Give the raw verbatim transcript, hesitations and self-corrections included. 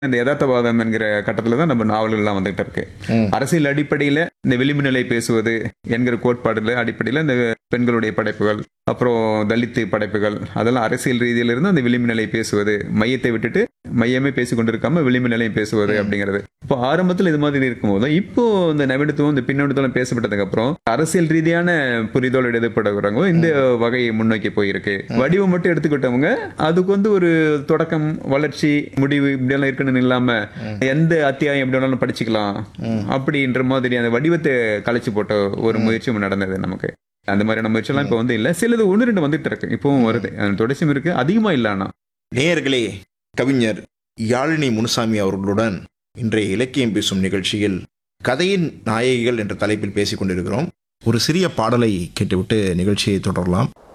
இந்த யதார்த்தவாதம் என்கிற கட்டத்துல தான் நம்ம நாவல்கள்லாம் வந்துகிட்டு இருக்கு. ம். அரசியல் அடிப்படையில இந்த விளிம்பு நிலை பேசுவது என்கிற கோட்பாடுல அடிப்படையில இந்த பெண்களுடைய படைப்புகள், அப்புறம் தலித்து படைப்புகள், அதெல்லாம் அரசியல் ரீதியில இருந்து அந்த விளிம்பு நிலை பேசுவது, மையத்தை விட்டுட்டு மையமே பேசிக் கொண்டிருக்காம விளிம்பு நிலையம் பேசுவது அப்படிங்கிறது. இப்போ ஆரம்பத்துல இது மாதிரி இருக்கும்போது இப்போ இந்த நவீனத்துவம் இந்த பின்னோட்டத்துவம் பேசப்பட்டதுக்கு அப்புறம் அரசியல் ரீதியான புரிதல் எழுதப்படுறவங்க இந்த வகையை முன்னோக்கி போயிருக்கு. வடிவம் மட்டும் எடுத்துக்கிட்டவங்க அதுக்கு வந்து ஒரு தொடக்கம், வளர்ச்சி, முடிவு இப்படியெல்லாம் இருக்குன்னு இல்லாம எந்த அத்தியாயம் எப்படி வேணாலும் படிச்சுக்கலாம் அப்படின்ற மாதிரி அந்த வடிவத்தை கலைச்சு போட்ட ஒரு முயற்சியும் நடந்தது நமக்கு. அந்த மாதிரியான முயற்சி எல்லாம் இப்ப வந்து இல்ல. சிலது ஒன்று ரெண்டு வந்துட்டு இருக்கு, இப்பவும் வருது, தொடர்ச்சியும் இருக்கு, அதிகமா இல்ல. ஆனா நேயர்களே, கவிஞர் யாழினி முனுசாமி அவர்களுடன் இன்றைய இலக்கியம் பேசும் நிகழ்ச்சியில் கதையின் நாயகிகள் என்ற தலைப்பில் பேசிக் கொண்டிருக்கிறோம். ஒரு சிறிய பாடலை கேட்டுவிட்டு நிகழ்ச்சியை தொடரலாம்.